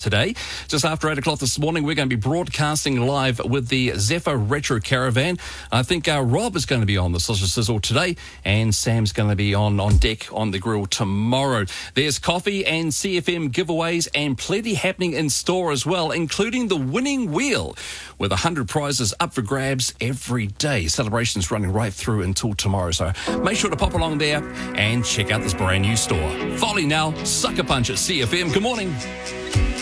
today. Just after 8 o'clock this morning, we're going to be broadcasting live with the Zephyr Retro Caravan. I think Rob is going to be on the Sizzle Sizzle today, and Sam's going to be on deck on the grill tomorrow. There's coffee and CFM giveaways and plenty happening in store as well, including the winning wheel with 100 prizes up for grabs every day. Celebrations running right through until tomorrow. So make sure to pop along there and check out this brand new store. Folly now, Sucker Punch at CFM. Good morning.